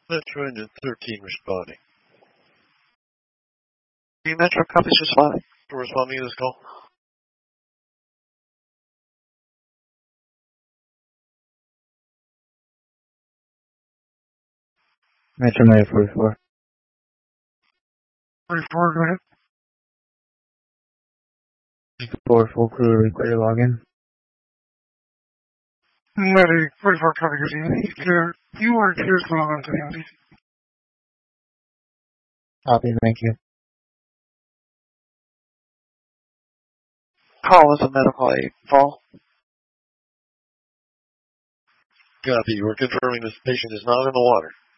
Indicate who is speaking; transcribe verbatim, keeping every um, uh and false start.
Speaker 1: Metro Engine thirteen responding.
Speaker 2: The Metro copies responding.
Speaker 1: Responding to this call.
Speaker 3: Metro nine forty-four.
Speaker 2: forty-four, go ahead.
Speaker 3: Four full crew require login.
Speaker 2: Ready, forty-four copy, good evening. Clear. You are clear to log on to the M D.
Speaker 3: Copy, thank you.
Speaker 2: Call is a medical aid. Fall.
Speaker 1: Copy. We're confirming this patient is not in the water.